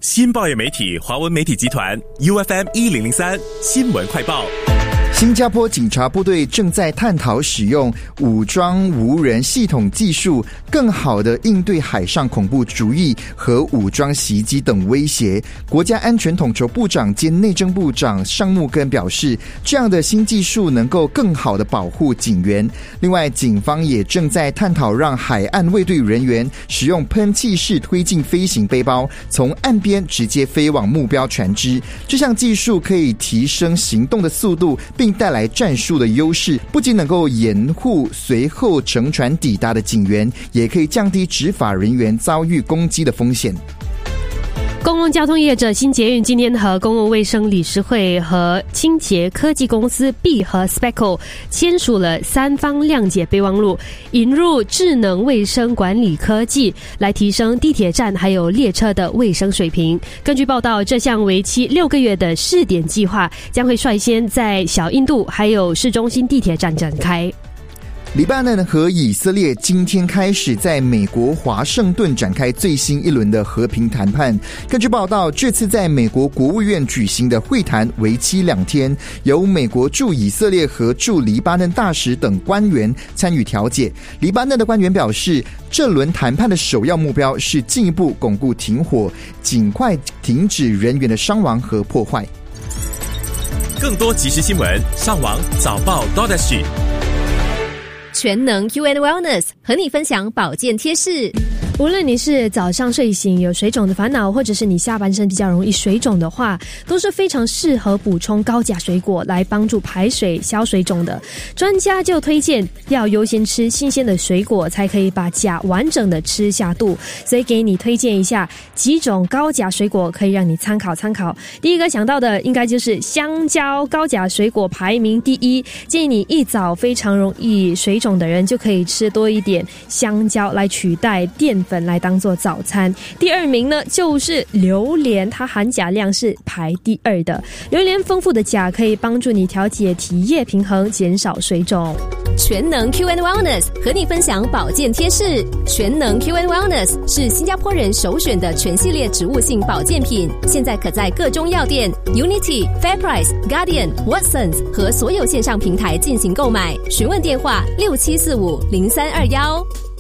新报业媒体华文媒体集团 UFM 1003新闻快报。 新加坡警察部队正在探讨使用武装无人系统技术，更好地应对海上恐怖主义和武装袭击等威胁。国家安全统筹部长兼内政部长尚木根表示，这样的新技术能够更好地保护警员。另外，警方也正在探讨让海岸卫队人员使用喷气式推进飞行背包，从岸边直接飞往目标船只。这项技术可以提升行动的速度，并带来战术的优势，不仅能够掩护随后乘船抵达的警员，也可以降低执法人员遭遇攻击的风险。 公共交通业者新捷运今天和公共卫生理事会和清洁科技公司 B 和 Speckle 签署了三方谅解备忘录，引入智能卫生管理科技来提升地铁站还有列车的卫生水平。根据报道，这项为期6个月的试点计划将会率先在小印度还有市中心地铁站展开。 黎巴嫩和以色列今天开始在美国华盛顿展开最新一轮的和平谈判。根据报道，这次在美国国务院举行的会谈为期2天，由美国驻以色列和驻黎巴嫩大使等官员参与调解。黎巴嫩的官员表示，这轮谈判的首要目标是进一步巩固停火，尽快停止人员的伤亡和破坏。 更多即时新闻，上网早报 .SG。 全能 Q&Wellness 和你分享保健贴士。 无论你是早上睡醒有水肿的烦恼，或者是你下半身比较容易水肿的话，都是非常适合补充高钾水果来帮助排水消水肿的。专家就推荐要优先吃新鲜的水果，才可以把钾完整的吃下肚。所以给你推荐一下几种高钾水果，可以让你参考参考。第一个想到的应该就是香蕉，高钾水果排名第一，建议你一早非常容易水肿的人就可以吃多一点香蕉来取代淀粉来当做早餐。第二名呢就是榴莲，它含钾量是排第2的。榴莲丰富的钾可以帮助你调节体液平衡，减少水肿。 全能 Q&Wellness 和你分享保健贴士。全能 Q&Wellness 是新加坡人首选的全系列植物性保健品，现在可在各中药店 Unity、Fairprice、Guardian、Watsons 和所有线上平台进行购买。询问电话67450321。